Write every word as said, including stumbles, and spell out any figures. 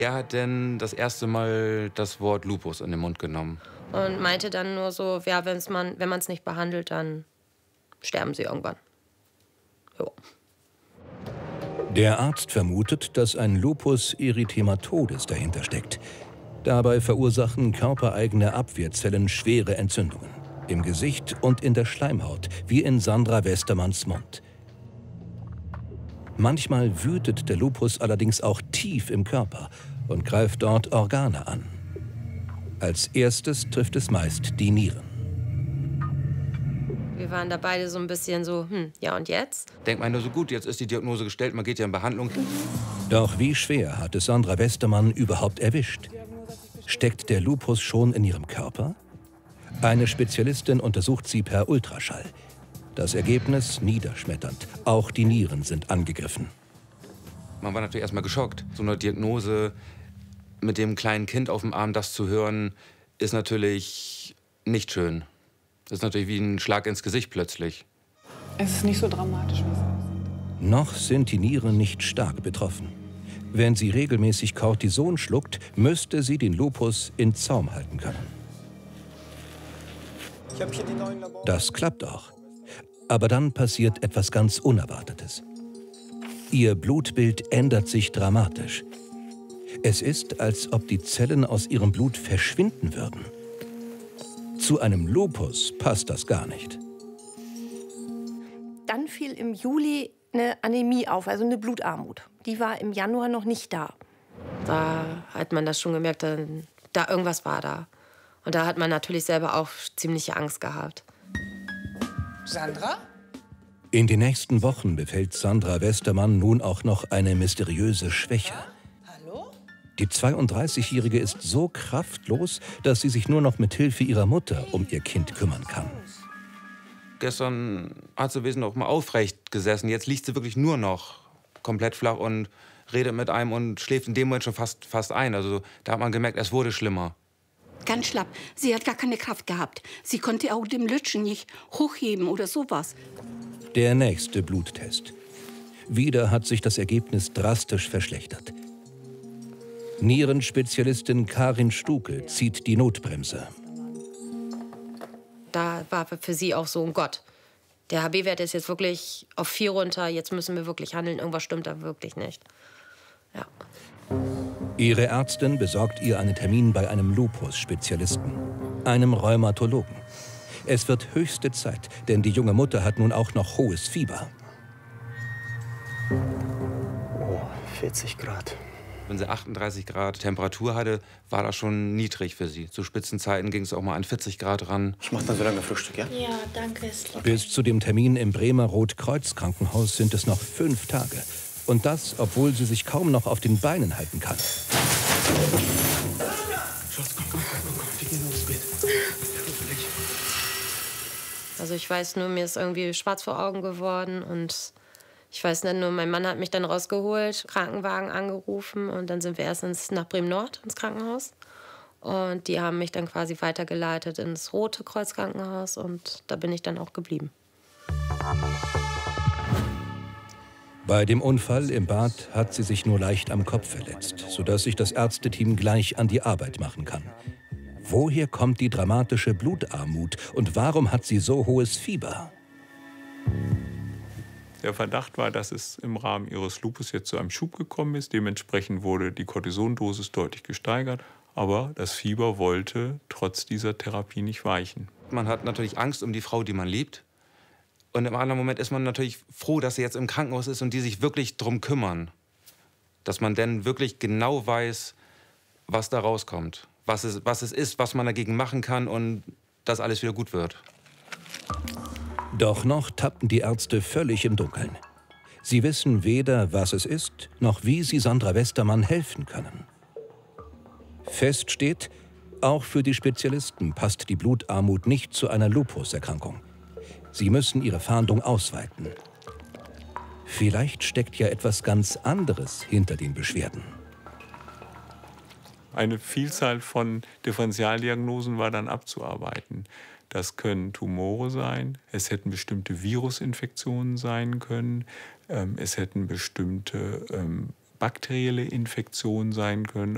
Er hat denn das erste Mal das Wort Lupus in den Mund genommen. Und meinte dann nur so, ja, wenn's man, wenn man es nicht behandelt, dann sterben sie irgendwann. Jo. Der Arzt vermutet, dass ein Lupus erythematodes dahinter steckt. Dabei verursachen körpereigene Abwehrzellen schwere Entzündungen. Im Gesicht und in der Schleimhaut, wie in Sandra Westermanns Mund. Manchmal wütet der Lupus allerdings auch tief im Körper und greift dort Organe an. Als erstes trifft es meist die Nieren. Wir waren da beide so ein bisschen so, hm, ja und jetzt? Denkt man nur so, gut, jetzt ist die Diagnose gestellt, man geht ja in Behandlung. Doch wie schwer hat es Sandra Westermann überhaupt erwischt? Steckt der Lupus schon in ihrem Körper? Eine Spezialistin untersucht sie per Ultraschall. Das Ergebnis niederschmetternd. Auch die Nieren sind angegriffen. Man war natürlich erstmal geschockt. So eine Diagnose mit dem kleinen Kind auf dem Arm, das zu hören, ist natürlich nicht schön. Das ist natürlich wie ein Schlag ins Gesicht plötzlich. Es ist nicht so dramatisch, wie es aussieht. Noch sind die Nieren nicht stark betroffen. Wenn sie regelmäßig Cortison schluckt, müsste sie den Lupus in Zaum halten können. Ich hab hier die neuen Labor- Das klappt auch. Aber dann passiert etwas ganz Unerwartetes. Ihr Blutbild ändert sich dramatisch. Es ist, als ob die Zellen aus ihrem Blut verschwinden würden. Zu einem Lupus passt das gar nicht. Dann fiel im Juli eine Anämie auf, also eine Blutarmut. Die war im Januar noch nicht da. Da hat man das schon gemerkt, da, da irgendwas war da. Und da hat man natürlich selber auch ziemliche Angst gehabt. Sandra? In den nächsten Wochen befällt Sandra Westermann nun auch noch eine mysteriöse Schwäche. Hallo? Die zweiunddreißigjährige ist so kraftlos, dass sie sich nur noch mit Hilfe ihrer Mutter um ihr Kind kümmern kann. Gestern hat sie wesentlich auch mal aufrecht gesessen. Jetzt liegt sie wirklich nur noch komplett flach und redet mit einem und schläft in dem Moment schon fast, fast ein. Also da hat man gemerkt, es wurde schlimmer. Ganz schlapp. Sie hat gar keine Kraft gehabt. Sie konnte auch den Lütschen nicht hochheben oder sowas. Der nächste Bluttest. Wieder hat sich das Ergebnis drastisch verschlechtert. Nierenspezialistin Karin Stuke zieht die Notbremse. Da war für sie auch so ein Gott. Der H B-Wert ist jetzt wirklich auf vier runter, jetzt müssen wir wirklich handeln. Irgendwas stimmt da wirklich nicht. Ja. Ihre Ärztin besorgt ihr einen Termin bei einem Lupus-Spezialisten, einem Rheumatologen. Es wird höchste Zeit, denn die junge Mutter hat nun auch noch hohes Fieber. Oh, vierzig Grad. Wenn sie achtunddreißig Grad Temperatur hatte, war das schon niedrig für sie. Zu Spitzenzeiten ging es auch mal an vierzig Grad ran. Ich mach dann so lange Frühstück, ja? Ja, danke, ist lieb. Bis zu dem Termin im Bremer Rotkreuz-Krankenhaus sind es noch fünf Tage. Und das, obwohl sie sich kaum noch auf den Beinen halten kann. Schatz, komm, komm, komm, komm, wir gehen ins Bett. Also ich weiß nur, mir ist irgendwie schwarz vor Augen geworden und ich weiß nicht nur, mein Mann hat mich dann rausgeholt, Krankenwagen angerufen und dann sind wir erst ins, nach Bremen-Nord ins Krankenhaus. Und die haben mich dann quasi weitergeleitet ins Rote Kreuz Krankenhaus und da bin ich dann auch geblieben. Bei dem Unfall im Bad hat sie sich nur leicht am Kopf verletzt, sodass sich das Ärzteteam gleich an die Arbeit machen kann. Woher kommt die dramatische Blutarmut und warum hat sie so hohes Fieber? Der Verdacht war, dass es im Rahmen ihres Lupus jetzt zu einem Schub gekommen ist. Dementsprechend wurde die Cortisondosis deutlich gesteigert. Aber das Fieber wollte trotz dieser Therapie nicht weichen. Man hat natürlich Angst um die Frau, die man liebt. Und im anderen Moment ist man natürlich froh, dass sie jetzt im Krankenhaus ist und die sich wirklich drum kümmern. Dass man dann wirklich genau weiß, was da rauskommt. Was es, was es ist, was man dagegen machen kann und dass alles wieder gut wird. Doch noch tappen die Ärzte völlig im Dunkeln. Sie wissen weder, was es ist, noch wie sie Sandra Westermann helfen können. Fest steht, auch für die Spezialisten passt die Blutarmut nicht zu einer Lupus-Erkrankung. Sie müssen ihre Fahndung ausweiten. Vielleicht steckt ja etwas ganz anderes hinter den Beschwerden. Eine Vielzahl von Differentialdiagnosen war dann abzuarbeiten. Das können Tumore sein, es hätten bestimmte Virusinfektionen sein können, ähm, es hätten bestimmte ähm, bakterielle Infektionen sein können.